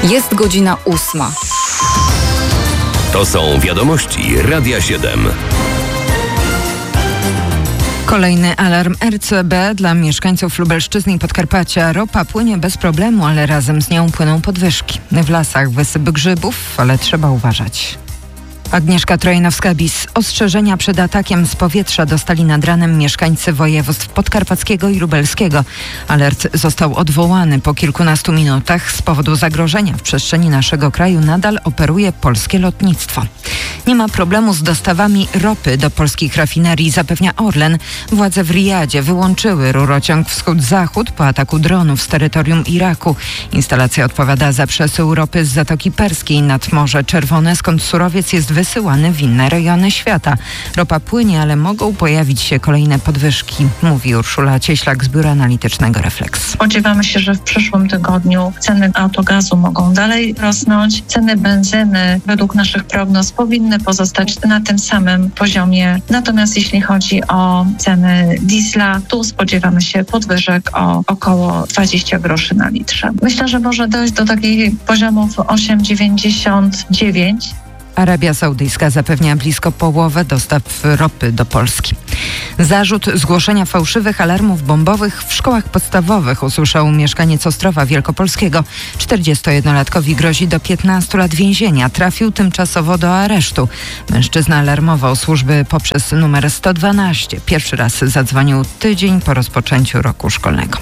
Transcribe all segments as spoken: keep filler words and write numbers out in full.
Jest godzina ósma. To są wiadomości Radia siedem. Kolejny alarm R C B dla mieszkańców Lubelszczyzny i Podkarpacia. Ropa płynie bez problemu, ale razem z nią płyną podwyżki. W lasach wysyp grzybów, ale trzeba uważać. Agnieszka Trojanowska-Bis. Ostrzeżenia przed atakiem z powietrza dostali nad ranem mieszkańcy województw podkarpackiego i lubelskiego. Alert został odwołany po kilkunastu minutach. Z powodu zagrożenia w przestrzeni naszego kraju nadal operuje polskie lotnictwo. Nie ma problemu z dostawami ropy do polskich rafinerii, zapewnia Orlen. Władze w Rijadzie wyłączyły rurociąg wschód-zachód po ataku dronów z terytorium Iraku. Instalacja odpowiada za przesył ropy z Zatoki Perskiej nad Morze Czerwone, skąd surowiec jest wysyłany w inne rejony świata. Ropa płynie, ale mogą pojawić się kolejne podwyżki, mówi Urszula Cieślak z Biura Analitycznego Refleks. Spodziewamy się, że w przyszłym tygodniu ceny autogazu mogą dalej rosnąć. Ceny benzyny według naszych prognoz powinny pozostać na tym samym poziomie. Natomiast jeśli chodzi o ceny diesla, tu spodziewamy się podwyżek o około dwadzieścia groszy na litrze. Myślę, że może dojść do takich poziomów osiem dziewięćdziesiąt dziewięć. Arabia Saudyjska zapewnia blisko połowę dostaw ropy do Polski. Zarzut zgłoszenia fałszywych alarmów bombowych w szkołach podstawowych usłyszał mieszkaniec Ostrowa Wielkopolskiego. czterdziestojednolatkowi grozi do piętnastu lat więzienia. Trafił tymczasowo do aresztu. Mężczyzna alarmował służby poprzez numer sto dwanaście. Pierwszy raz zadzwonił tydzień po rozpoczęciu roku szkolnego.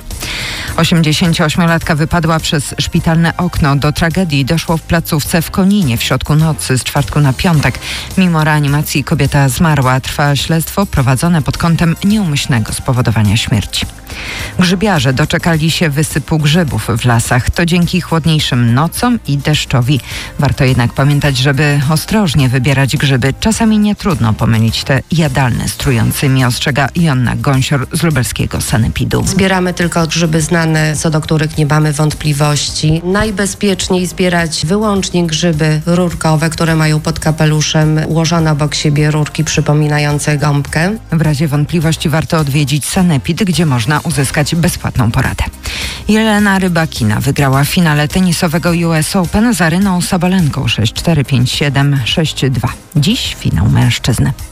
osiemdziesięcioośmiolatka wypadła przez szpitalne okno. Do tragedii doszło w placówce w Koninie w środku nocy z czwartku na piątek. Mimo reanimacji kobieta zmarła. Trwa śledztwo prowadzone pod kątem nieumyślnego spowodowania śmierci. Grzybiarze doczekali się wysypu grzybów w lasach. To dzięki chłodniejszym nocom i deszczowi. Warto jednak pamiętać, żeby ostrożnie wybierać grzyby. Czasami nie trudno pomylić te jadalne z trującymi, ostrzega Joanna Gąsior z lubelskiego sanepidu. Zbieramy tylko grzyby znane, co do których nie mamy wątpliwości. Najbezpieczniej zbierać wyłącznie grzyby rurkowe, które mają pod kapeluszem ułożone obok siebie rurki przypominające gąbkę. W razie wątpliwości warto odwiedzić sanepid, gdzie można uzyskać bezpłatną poradę. Jelena Rybakina wygrała w finale tenisowego U S Open z Aryną Sabalenką sześć cztery, pięć siedem, sześć dwa. Dziś finał mężczyzny.